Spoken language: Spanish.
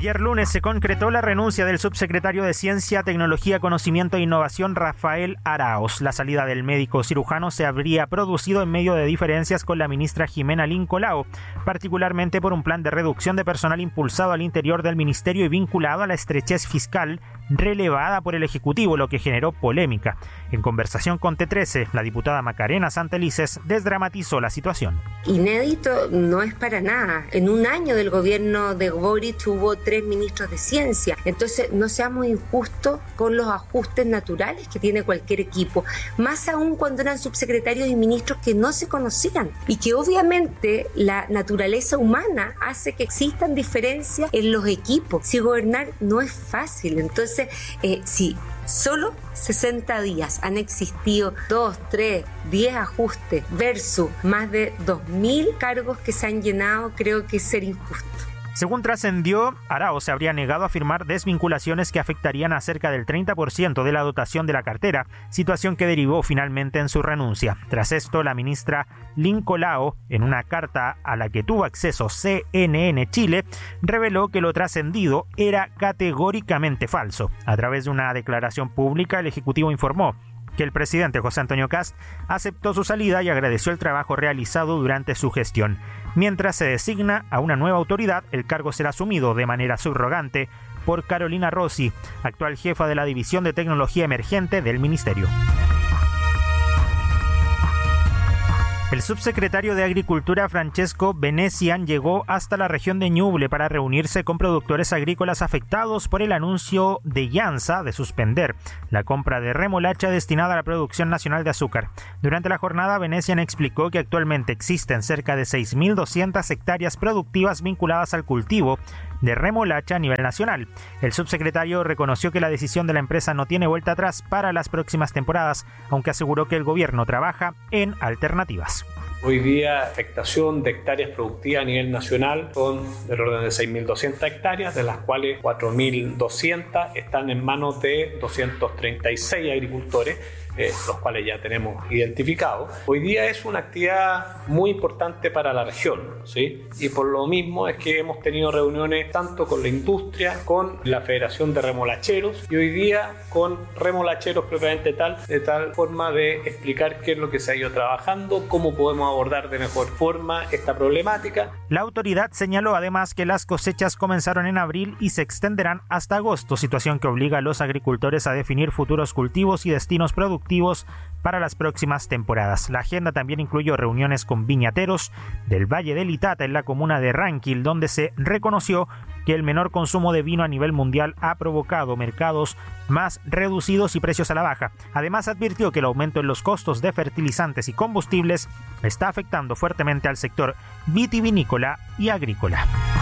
Ayer lunes se concretó la renuncia del subsecretario de Ciencia, Tecnología, Conocimiento e Innovación, Rafael Araoz. La salida del médico cirujano se habría producido en medio de diferencias con la ministra Jimena Linco Lao, particularmente por un plan de reducción de personal impulsado al interior del ministerio y vinculado a la estrechez fiscal relevada por el Ejecutivo, lo que generó polémica. En conversación con T13, la diputada Macarena Santelices desdramatizó la situación. Inédito no es para nada. En un año del gobierno de Boric hubo 3 ministros de ciencia. Entonces no seamos injustos con los ajustes naturales que tiene cualquier equipo. Más aún cuando eran subsecretarios y ministros que no se conocían. Y que obviamente la naturaleza humana hace que existan diferencias en los equipos. Si gobernar no es fácil. Entonces, si solo 60 días han existido 2, 3, 10 ajustes versus más de 2.000 cargos que se han llenado, creo que es ser injusto. Según trascendió, Araoz se habría negado a firmar desvinculaciones que afectarían a cerca del 30% de la dotación de la cartera, situación que derivó finalmente en su renuncia. Tras esto, la ministra Linco Lao, en una carta a la que tuvo acceso CNN Chile, reveló que lo trascendido era categóricamente falso. A través de una declaración pública, el Ejecutivo informó que el presidente José Antonio Kast aceptó su salida y agradeció el trabajo realizado durante su gestión. Mientras se designa a una nueva autoridad, el cargo será asumido de manera subrogante por Carolina Rossi, actual jefa de la División de Tecnología Emergente del Ministerio. El subsecretario de Agricultura, Francesco Venecian, llegó hasta la región de Ñuble para reunirse con productores agrícolas afectados por el anuncio de Llanza de suspender la compra de remolacha destinada a la producción nacional de azúcar. Durante la jornada, Venecian explicó que actualmente existen cerca de 6.200 hectáreas productivas vinculadas al cultivo de remolacha a nivel nacional. El subsecretario reconoció que la decisión de la empresa no tiene vuelta atrás para las próximas temporadas, aunque aseguró que el gobierno trabaja en alternativas. Hoy día, afectación de hectáreas productivas a nivel nacional son del orden de 6.200 hectáreas, de las cuales 4.200 están en manos de 236 agricultores, los cuales ya tenemos identificados. Hoy día es una actividad muy importante para la región, ¿sí? Y por lo mismo es que hemos tenido reuniones tanto con la industria, con la Federación de Remolacheros y hoy día con remolacheros propiamente tal, de tal forma de explicar qué es lo que se ha ido trabajando, cómo podemos abordar de mejor forma esta problemática. La autoridad señaló además que las cosechas comenzaron en abril y se extenderán hasta agosto, situación que obliga a los agricultores a definir futuros cultivos y destinos productivos para las próximas temporadas. La agenda también incluyó reuniones con viñateros del Valle del Itata en la comuna de Ranquil, donde se reconoció que el menor consumo de vino a nivel mundial ha provocado mercados más reducidos y precios a la baja. Además, advirtió que el aumento en los costos de fertilizantes y combustibles está afectando fuertemente al sector vitivinícola y agrícola.